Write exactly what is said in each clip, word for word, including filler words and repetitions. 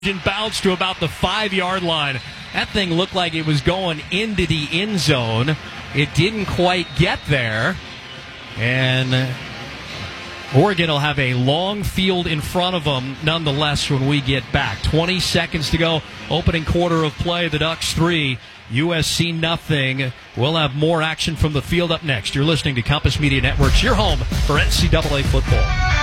Bounced to about the five-yard line. That thing looked like it was going into the end zone. It didn't quite get there. And Oregon will have a long field in front of them nonetheless when we get back. twenty seconds to go. Opening quarter of play. The Ducks three, U S C nothing. We'll have more action from the field up next. You're listening to Compass Media Networks, your home for N C double A football.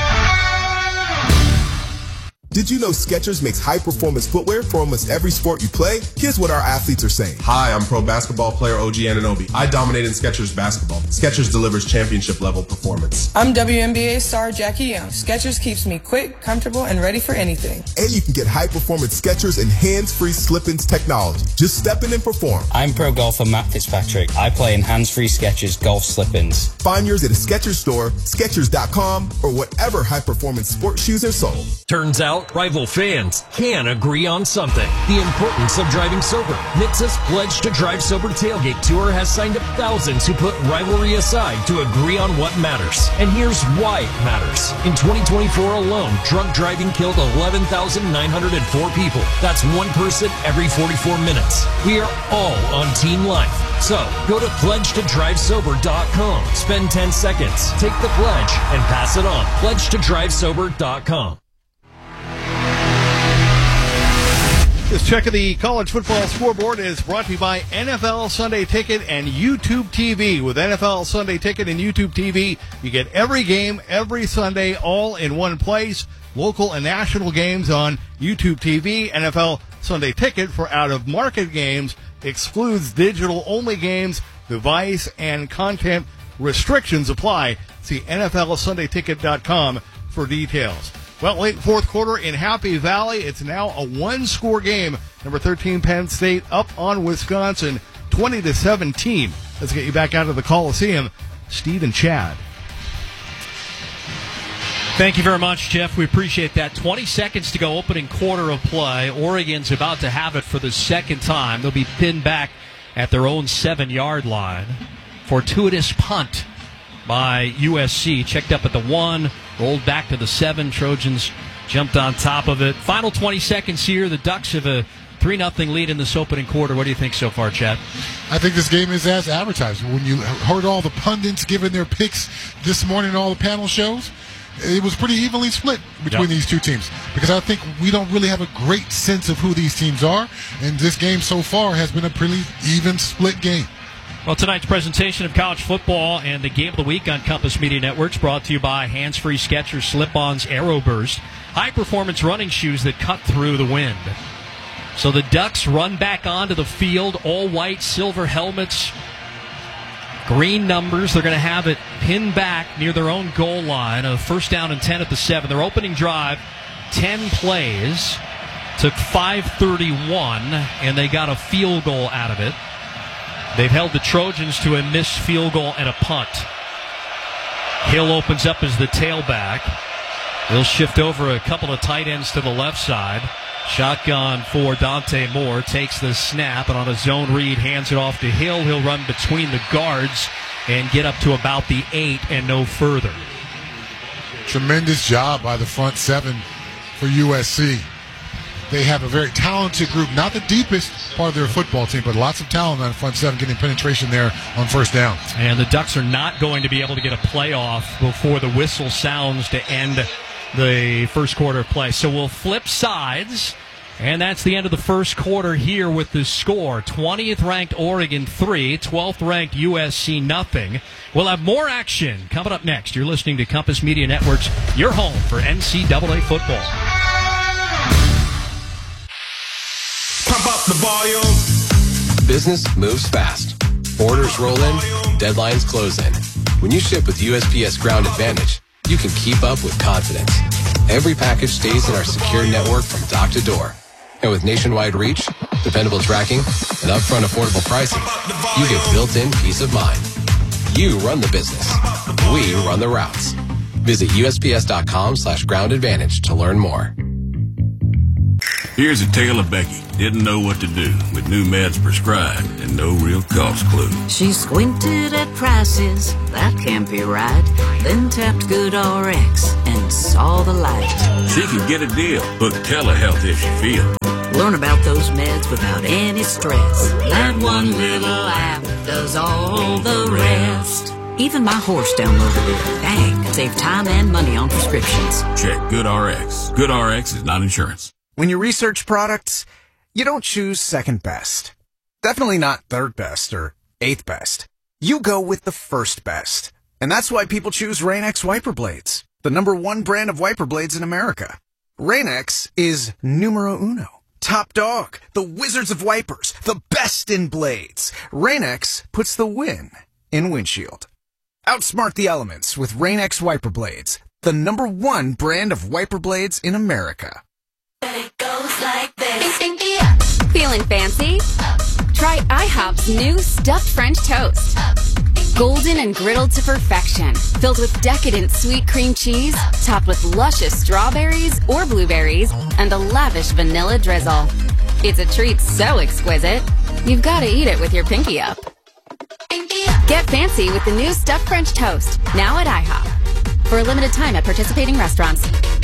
Did you know Skechers makes high-performance footwear for almost every sport you play? Here's what our athletes are saying. Hi, I'm pro basketball player O G Anunoby. I dominate in Skechers basketball. Skechers delivers championship-level performance. I'm W N B A star Jackie Young. Skechers keeps me quick, comfortable, and ready for anything. And you can get high-performance Skechers and hands-free slip-ins technology. Just step in and perform. I'm pro golfer Matt Fitzpatrick. I play in hands-free Skechers golf slip-ins. Find yours at a Skechers store, Skechers dot com, or whatever high-performance sports shoes are sold. Turns out, rival fans can agree on something. The importance of driving sober. N H T S A's Pledge to Drive Sober Tailgate Tour has signed up thousands who put rivalry aside to agree on what matters. And here's why it matters. In twenty twenty-four alone, drunk driving killed eleven thousand nine hundred four people. That's one person every forty-four minutes. We are all on team life. So, go to pledge to drive sober dot com. Spend ten seconds, take the pledge, and pass it on. pledge to drive sober dot com. This check of the college football scoreboard is brought to you by N F L Sunday Ticket and YouTube T V. With N F L Sunday Ticket and YouTube T V, you get every game, every Sunday, all in one place. Local and national games on YouTube T V. N F L Sunday Ticket for out-of-market games excludes digital-only games. Device and content restrictions apply. See N F L Sunday Ticket dot com for details. Well, late fourth quarter in Happy Valley, it's now a one-score game. Number thirteen Penn State up on Wisconsin, twenty to seventeen. Let's get you back out of the Coliseum. Steve and Chad. Thank you very much, Jeff. We appreciate that. twenty seconds to go, opening quarter of play. Oregon's about to have it for the second time. They'll be pinned back at their own seven-yard line. Fortuitous punt by U S C. Checked up at the one, rolled back to the seven. Trojans jumped on top of it. Final twenty seconds here. The Ducks have a three nothing lead in this opening quarter. What do you think so far, Chad? I think this game is as advertised. When you heard all the pundits giving their picks this morning, all the panel shows, it was pretty evenly split between yep. these two teams, because I think we don't really have a great sense of who these teams are, and this game so far has been a pretty even split game. Well, tonight's presentation of college football and the game of the week on Compass Media Networks brought to you by hands-free Skechers Slip-Ons Aeroburst, high-performance running shoes that cut through the wind. So the Ducks run back onto the field, all white, silver helmets, green numbers. They're going to have it pinned back near their own goal line. A first down and ten at the seven. Their opening drive, ten plays, took five thirty-one, and they got a field goal out of it. They've held the Trojans to a missed field goal and a punt. Hill opens up as the tailback. He'll shift over a couple of tight ends to the left side. Shotgun for Dante Moore. Takes the snap, and on a zone read, hands it off to Hill. He'll run between the guards and get up to about the eight and no further. Tremendous job by the front seven for U S C. They have a very talented group, not the deepest part of their football team, but lots of talent on front seven, getting penetration there on first down. And the Ducks are not going to be able to get a playoff before the whistle sounds to end the first quarter of play. So we'll flip sides, and that's the end of the first quarter here with the score. twentieth ranked Oregon three, twelfth ranked U S C nothing. We'll have more action coming up next. You're listening to Compass Media Networks, your home for N C double A football. Pump up the volume. Business moves fast. Orders roll in, deadlines close in. When you ship with U S P S Ground Advantage, you can keep up with confidence. Every package stays in our secure network from dock to door. And with nationwide reach, dependable tracking, and upfront affordable pricing, you get built-in peace of mind. You run the business. We run the routes. Visit U S P S dot com slash ground advantage to learn more. Here's a tale of Becky. Didn't know what to do with new meds prescribed and no real cost clue. She squinted at prices, that can't be right. Then tapped GoodRx and saw the light. She can get a deal. Book telehealth if she feels. Learn about those meds without any stress. That one little app does all the rest. Even my horse downloaded it. Dang, save time and money on prescriptions. Check GoodRx. GoodRx is not insurance. When you research products, you don't choose second best. Definitely not third best or eighth best. You go with the first best. And that's why people choose Rain-X wiper blades, the number one brand of wiper blades in America. Rain-X is numero uno. Top dog, the wizards of wipers, the best in blades. Rain-X puts the win in windshield. Outsmart the elements with Rain-X wiper blades, the number one brand of wiper blades in America. It goes like this. Feeling fancy? Try IHOP's new stuffed French toast. Golden and griddled to perfection, filled with decadent sweet cream cheese, topped with luscious strawberries or blueberries, and a lavish vanilla drizzle. It's a treat so exquisite, you've got to eat it with your pinky up. Get fancy with the new stuffed French toast, now at IHOP. For a limited time at participating restaurants.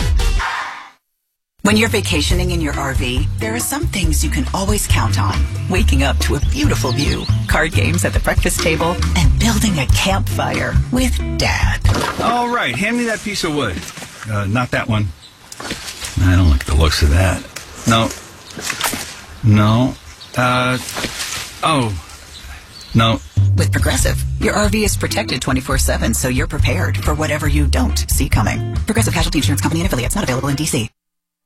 When you're vacationing in your R V, there are some things you can always count on. Waking up to a beautiful view, card games at the breakfast table, and building a campfire with Dad. All right, hand me that piece of wood. Uh, not that one. I don't like the looks of that. No. No. Uh, oh. No. With Progressive, your R V is protected twenty-four seven, so you're prepared for whatever you don't see coming. Progressive Casualty Insurance Company and affiliates, not available in D C.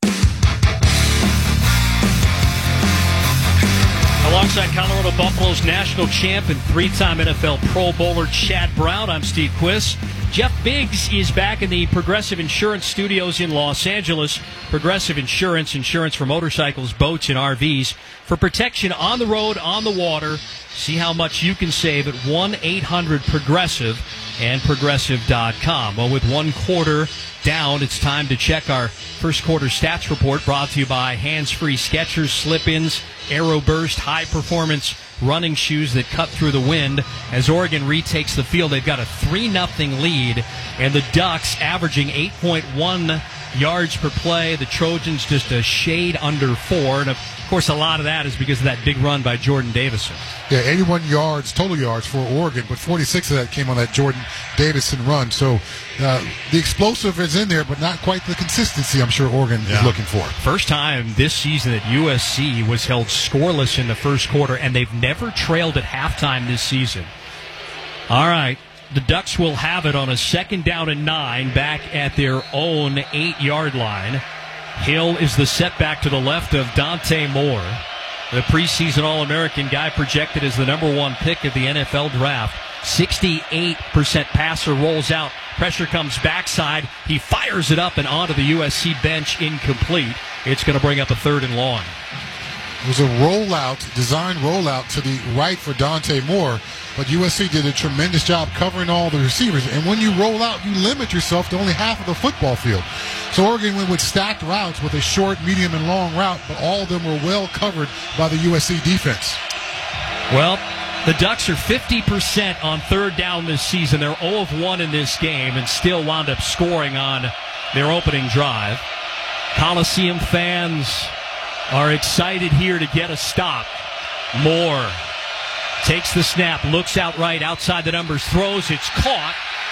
Alongside Colorado Buffaloes national champ and three-time N F L Pro Bowler Chad Brown, I'm Steve Quiss. Jeff Biggs is back in the Progressive Insurance Studios in Los Angeles. Progressive Insurance, insurance for motorcycles, boats, and R Vs. For protection on the road, on the water, see how much you can save at one eight hundred progressive and progressive dot com. Well, with one quarter down, it's time to check our first quarter stats report, brought to you by Hands-Free Skechers, Slip-Ins, Aeroburst, high-performance running shoes that cut through the wind. As Oregon retakes the field, they've got a three nothing lead, and the Ducks averaging eight point one yards per play. The Trojans just a shade under four, and of course a lot of that is because of that big run by Jordan Davison. Yeah, eighty-one yards, total yards for Oregon, but forty-six of that came on that Jordan Davison run. So uh, the explosive is in there, but not quite the consistency I'm sure Oregon yeah. is looking for. First time this season that U S C was held scoreless in the first quarter, and they've never trailed at halftime this season. All right, the Ducks will have it on a second down and nine back at their own eight-yard line. Hill is the setback to the left of Dante Moore, the preseason All-American guy projected as the number one pick of the N F L draft. sixty-eight percent passer, rolls out. Pressure comes backside. He fires it up and onto the U S C bench, incomplete. It's going to bring up a third and long. It was a rollout, design rollout to the right for Dante Moore, but U S C did a tremendous job covering all the receivers. And when you roll out, you limit yourself to only half of the football field. So Oregon went with stacked routes with a short, medium, and long route, but all of them were well covered by the U S C defense. Well, the Ducks are fifty percent on third down this season. They're zero of one in this game and still wound up scoring on their opening drive. Coliseum fans are excited here to get a stop. Moore takes the snap, looks out right, outside the numbers, throws, it's caught.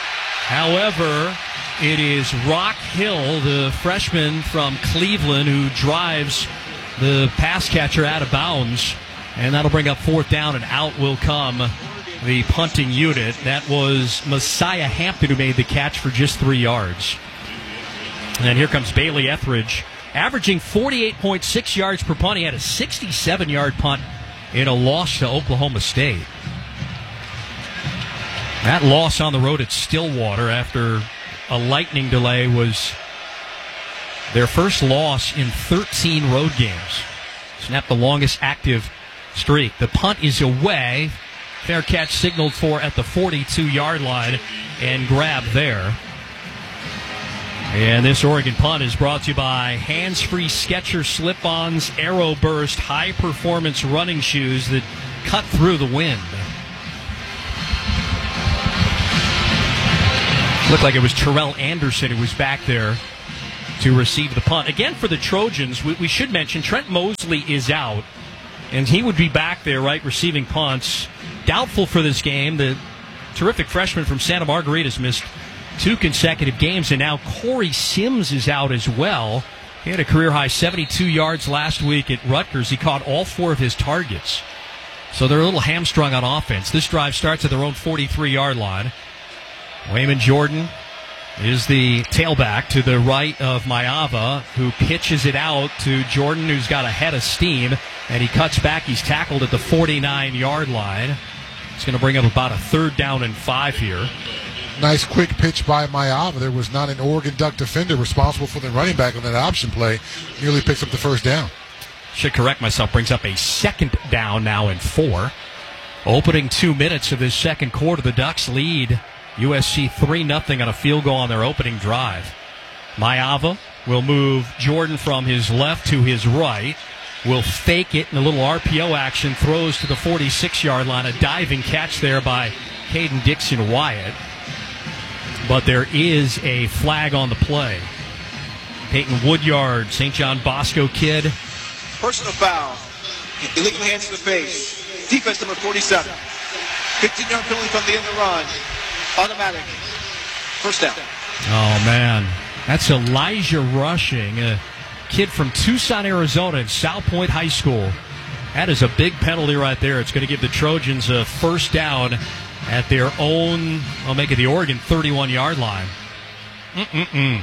However, it is Rock Hill, the freshman from Cleveland, who drives the pass catcher out of bounds, and that'll bring up fourth down, and out will come the punting unit. That was Messiah Hampton who made the catch for just three yards. And here comes Bailey Etheridge, averaging forty-eight point six yards per punt. He had a sixty-seven-yard punt in a loss to Oklahoma State. That loss on the road at Stillwater after a lightning delay was their first loss in thirteen road games. Snapped the longest active streak. The punt is away. Fair catch signaled for at the forty-two-yard line and grab there. And this Oregon punt is brought to you by hands-free Skechers slip-ons Aero Burst high-performance running shoes that cut through the wind. Looked like it was Terrell Anderson who was back there to receive the punt. Again, for the Trojans, we, we should mention Trent Mosley is out, and he would be back there, right, receiving punts. Doubtful for this game. The terrific freshman from Santa Margarita has missed two consecutive games, and now Corey Sims is out as well. He had a career-high seventy-two yards last week at Rutgers. He caught all four of his targets. So they're a little hamstrung on offense. This drive starts at their own forty-three-yard line. Wayman Jordan is the tailback to the right of Maiava, who pitches it out to Jordan, who's got a head of steam, and he cuts back. He's tackled at the forty-nine-yard line. It's going to bring up about a third down and five here. Nice quick pitch by Maiava. There was not an Oregon Duck defender responsible for the running back on that option play. Nearly picks up the first down. Should correct myself. Brings up a second down now and four. Opening two minutes of this second quarter, the Ducks lead U S C three nothing on a field goal on their opening drive. Maiava will move Jordan from his left to his right. Will fake it in a little R P O action. Throws to the forty-six-yard line. A diving catch there by Caden Dixon-Wyatt. But there is a flag on the play. Peyton Woodyard, Saint John Bosco kid. Personal foul. Illegal hands to the face. Defense number forty-seven. fifteen-yard penalty from the end of the run. Automatic. First down. Oh, man. That's Elijah Rushing, a kid from Tucson, Arizona, in South Point High School. That is a big penalty right there. It's going to give the Trojans a first down at their own, I'll make it the Oregon thirty-one-yard line. Mm-mm-mm.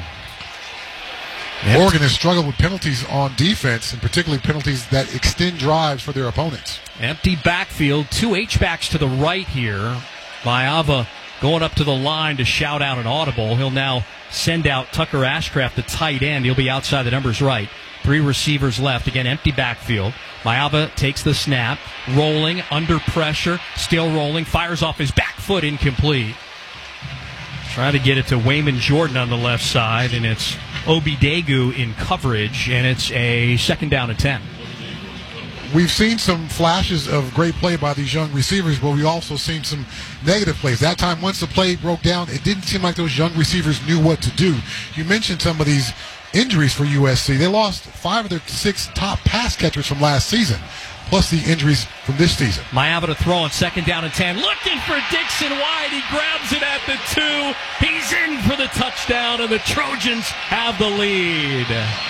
Yep. Oregon has struggled with penalties on defense, and particularly penalties that extend drives for their opponents. Empty backfield, two H-backs to the right here. Maiava going up to the line to shout out an audible. He'll now send out Tucker Ashcraft, the tight end. He'll be outside the numbers right. Three receivers left. Again, empty backfield. Maiava takes the snap, rolling, under pressure, still rolling, fires off his back foot, incomplete. Trying to get it to Wayman Jordan on the left side, and it's Obidegu in coverage, and it's a second down and ten. We've seen some flashes of great play by these young receivers, but we've also seen some negative plays. That time, once the play broke down, it didn't seem like those young receivers knew what to do. You mentioned some of these injuries for U S C. They lost five of their six top pass catchers from last season, plus the injuries from this season. Maiava to throw on second down and ten. Looking for Dixon Wyatt. He grabs it at the two. He's in for the touchdown, and the Trojans have the lead.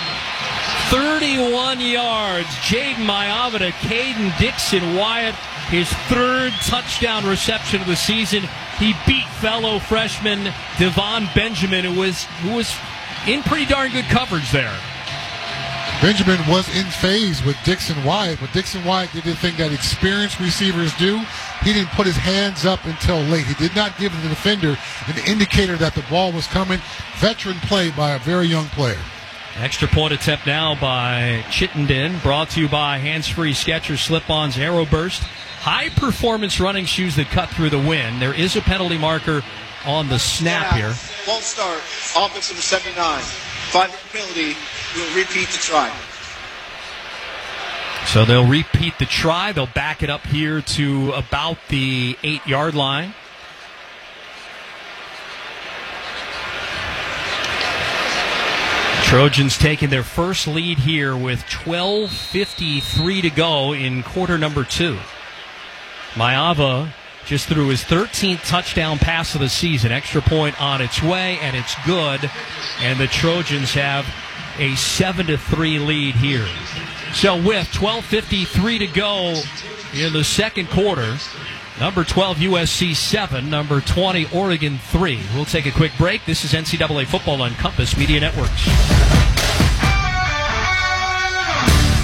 thirty-one yards. Jaden Maiava to Caden Dixon-Wyatt. His third touchdown reception of the season. He beat fellow freshman Devon Benjamin, who was who was in pretty darn good coverage there. Benjamin was in phase with Dixon-Wyatt, but Dixon-Wyatt did the thing that experienced receivers do. He didn't put his hands up until late. He did not give the defender an indicator that the ball was coming. Veteran play by a very young player. Extra point attempt now by Chittenden, brought to you by hands-free Skechers slip-ons Aero Burst. High-performance running shoes that cut through the wind. There is a penalty marker on the snap yeah. here. False start. Offense number seventy-nine. Five-yard penalty. We'll repeat the try. So they'll repeat the try. They'll back it up here to about the eight-yard line. Trojans taking their first lead here with twelve fifty-three to go in quarter number two. Maiava just threw his thirteenth touchdown pass of the season. Extra point on its way, and it's good. And the Trojans have a seven to three lead here. So with twelve fifty-three to go in the second quarter, number twelve U S C seven, number twenty Oregon three. We'll take a quick break. This is N C double A Football on Compass Media Networks.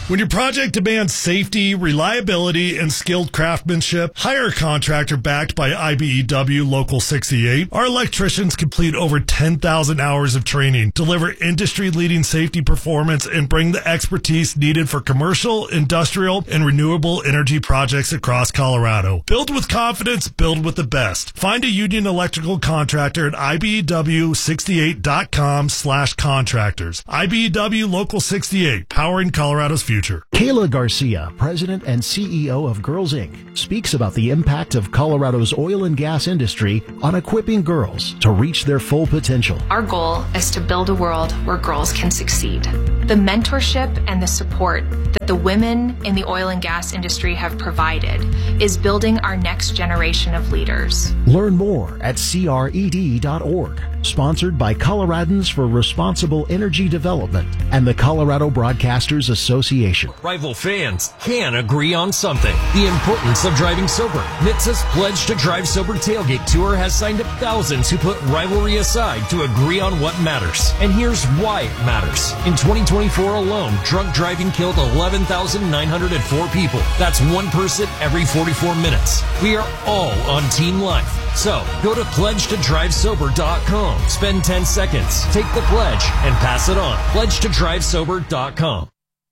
When your project demands safety, reliability, and skilled craftsmanship, hire a contractor backed by I B E W Local sixty-eight. Our electricians complete over ten thousand hours of training, deliver industry-leading safety performance, and bring the expertise needed for commercial, industrial, and renewable energy projects across Colorado. Build with confidence, build with the best. Find a union electrical contractor at I B E W sixty-eight.com slash contractors. I B E W Local sixty-eight, powering Colorado's future. Kayla Garcia, president and C E O of Girls Incorporated, speaks about the impact of Colorado's oil and gas industry on equipping girls to reach their full potential. Our goal is to build a world where girls can succeed. The mentorship and the support that the women in the oil and gas industry have provided is building our next generation of leaders. Learn more at C R E D dot org. Sponsored by Coloradans for Responsible Energy Development and the Colorado Broadcasters Association. Rival fans can agree on something. The importance of driving sober. N H T S A's Pledge to Drive Sober Tailgate Tour has signed up thousands who put rivalry aside to agree on what matters. And here's why it matters. In twenty twenty-four alone, drunk driving killed eleven thousand nine hundred four people. That's one person every forty-four minutes. We are all on Team Life. So, go to pledge to drive sober dot com. Spend ten seconds, take the pledge, and pass it on. pledge to drive sober dot com.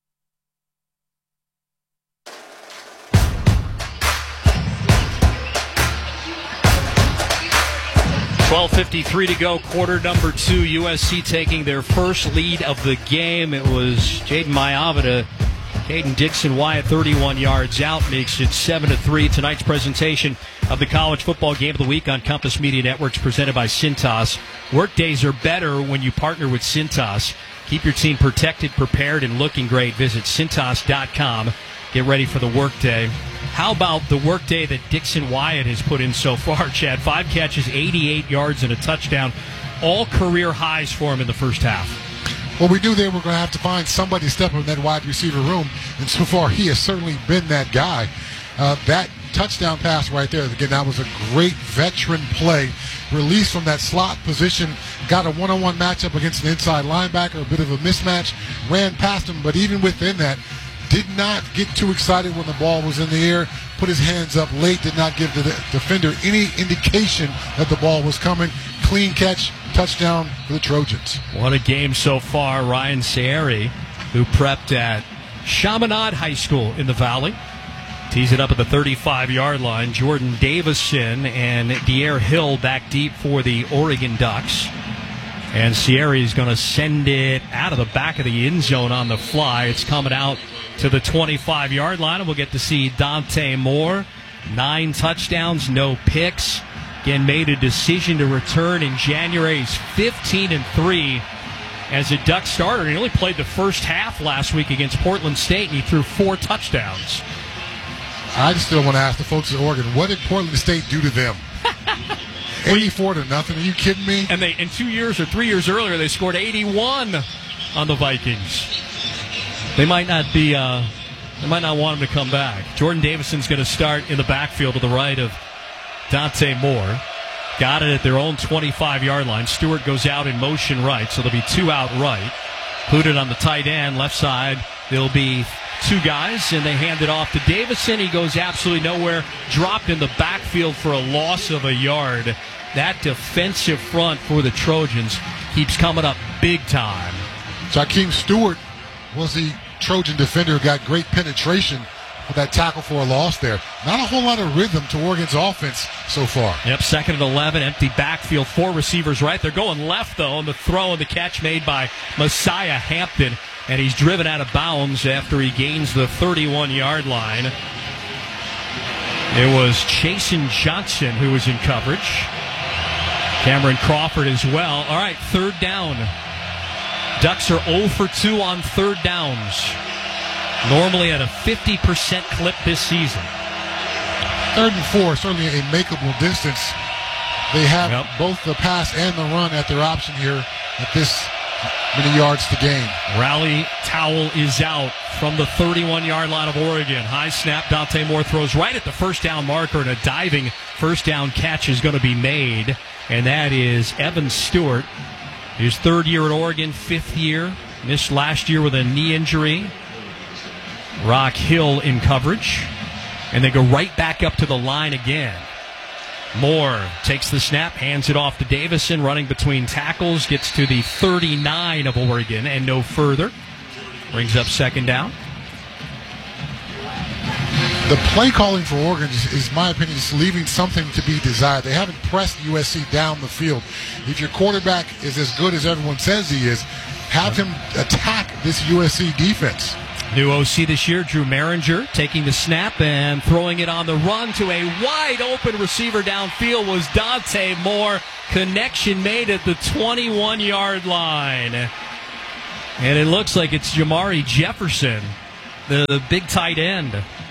twelve fifty-three to go, quarter number two. U S C taking their first lead of the game. It was Jaden Mayavita. Caden Dixon Wyatt, thirty-one yards out, makes it seven to three. Tonight's presentation of the College Football Game of the Week on Compass Media Networks, presented by Cintas. Workdays are better when you partner with Cintas. Keep your team protected, prepared, and looking great. Visit Cintas dot com. Get ready for the workday. How about the workday that Dixon Wyatt has put in so far, Chad? Five catches, eighty-eight yards, and a touchdown. All career highs for him in the first half. Well, we knew they were going to have to find somebody to step in that wide receiver room, and so far he has certainly been that guy. Uh, that touchdown pass right there, again, that was a great veteran play. Released from that slot position, got a one-on-one matchup against an inside linebacker, a bit of a mismatch, ran past him, but even within that, did not get too excited when the ball was in the air, put his hands up late, did not give the defender any indication that the ball was coming. Clean catch, touchdown for the Trojans. What a game so far. Ryan Sayeri, who prepped at Chaminade High School in the Valley, tees it up at the thirty-five-yard line. Jordan Davison and Dier Hill back deep for the Oregon Ducks. And Sayeri is going to send it out of the back of the end zone on the fly. It's coming out to the twenty-five-yard line, and we'll get to see Dante Moore. Nine touchdowns, no picks. Again, made a decision to return in January. He's fifteen and three as a Duck starter. He only played the first half last week against Portland State, and he threw four touchdowns. I just still want to ask the folks at Oregon, what did Portland State do to them? eighty-four to nothing. Are you kidding me? And they, in two years or three years earlier, they scored eighty-one on the Vikings. They might not be. Uh, they might not want him to come back. Jordan Davison's going to start in the backfield to the right of Dante Moore. Got it at their own twenty-five-yard line. Stewart goes out in motion right, so there'll be two out right. Included on the tight end, left side, there'll be two guys, and they hand it off to Davison. He goes absolutely nowhere. Dropped in the backfield for a loss of a yard. That defensive front for the Trojans keeps coming up big time. Jakeem Stewart was the Trojan defender who got great penetration with that tackle for a loss there. Not a whole lot of rhythm to Oregon's offense so far. Yep, second and eleven, empty backfield, four receivers right. They're going left, though, on the throw and the catch made by Messiah Hampton, and he's driven out of bounds after he gains the thirty-one-yard line. It was Chasen Johnson who was in coverage. Cameron Crawford as well. All right, third down. Ducks are zero for two on third downs. Normally at a fifty percent clip this season. Third and four, certainly a makeable distance. They have yep. both the pass and the run at their option here at this many yards to gain. Rally towel is out from the thirty-one-yard line of Oregon. High snap, Dante Moore throws right at the first down marker, and a diving first down catch is going to be made, and that is Evan Stewart. His third year at Oregon, fifth year. Missed last year with a knee injury. Rock Hill in coverage. And they go right back up to the line again. Moore takes the snap, hands it off to Davison, running between tackles, gets to the thirty-nine of Oregon and no further. Brings up second down. The play calling for Oregon is, is, my opinion, is leaving something to be desired. They haven't pressed U S C down the field. If your quarterback is as good as everyone says he is, have him attack this U S C defense. New O C this year, Drew Maringer, taking the snap and throwing it on the run to a wide-open receiver downfield was Dante Moore. Connection made at the twenty-one-yard line. And it looks like it's Jamari Jefferson, the, the big tight end.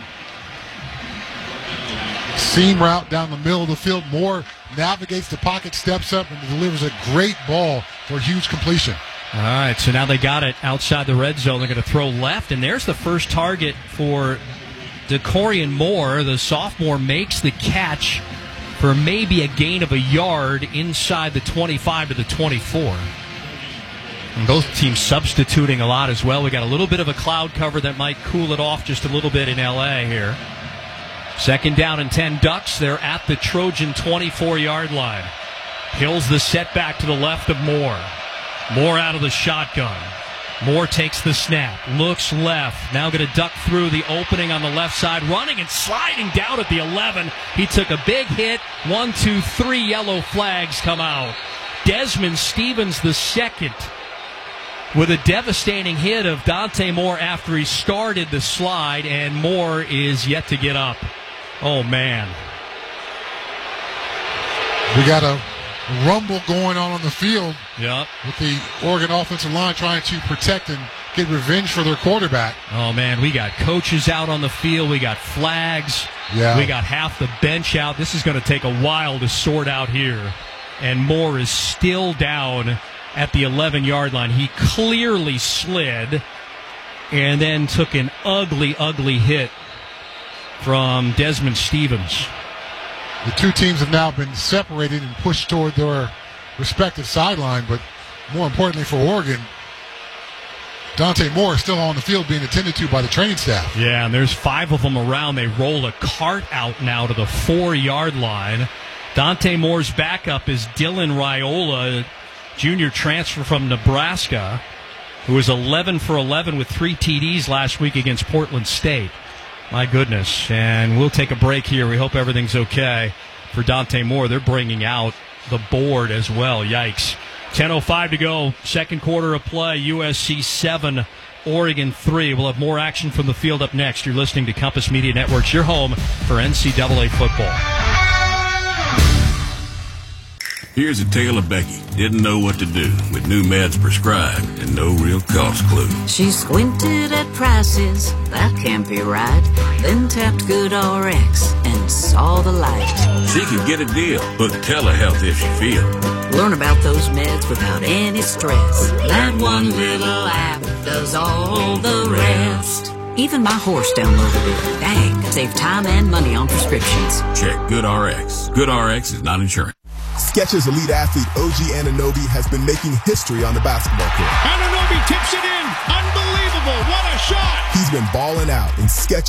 Seam route down the middle of the field. Moore navigates the pocket, steps up, and delivers a great ball for a huge completion. All right, so now they got it outside the red zone. They're going to throw left, and there's the first target for DeCorian Moore. The sophomore makes the catch for maybe a gain of a yard inside the twenty-five to the twenty-four. And both teams substituting a lot as well. We got a little bit of a cloud cover that might cool it off just a little bit in L A here. Second down and ten Ducks. They're at the Trojan twenty-four-yard line. Hill's the setback to the left of Moore. Moore out of the shotgun. Moore takes the snap, looks left, now going to duck through the opening on the left side, running and sliding down at the eleven. He took a big hit. One, two, three yellow flags come out. Desmond Stevens the second with a devastating hit of Dante Moore after he started the slide, and Moore is yet to get up. Oh, man. We got a rumble going on on the field. Yep. With the Oregon offensive line trying to protect and get revenge for their quarterback. Oh, man, we got coaches out on the field. We got flags. Yeah. We got half the bench out. This is going to take a while to sort out here. And Moore is still down at the eleven-yard line. He clearly slid and then took an ugly, ugly hit from Desmond Stevens. The two teams have now been separated and pushed toward their respective sideline, but more importantly for Oregon, Dante Moore is still on the field being attended to by the training staff. Yeah, and there's five of them around. They roll a cart out now to the four-yard line. Dante Moore's backup is Dylan Raiola, junior transfer from Nebraska, who was eleven for eleven with three T Ds last week against Portland State. My goodness. And we'll take a break here. We hope everything's okay for Dante Moore. They're bringing out the board as well. Yikes. ten oh five to go. Second quarter of play. U S C seven, Oregon three. We'll have more action from the field up next. You're listening to Compass Media Networks, your home for N C double A football. Here's a tale of Becky. Didn't know what to do with new meds prescribed and no real cost clue. She squinted at prices, that can't be right. Then tapped GoodRx and saw the light. She could get a deal, book telehealth if she feel. Learn about those meds without any stress. That one little app does all the rest. Even my horse downloaded it. Dang, save time and money on prescriptions. Check GoodRx. GoodRx is not insurance. Skechers elite athlete O G Anunoby has been making history on the basketball court. Anunoby tips it in. Unbelievable. What a shot. He's been balling out, and Skechers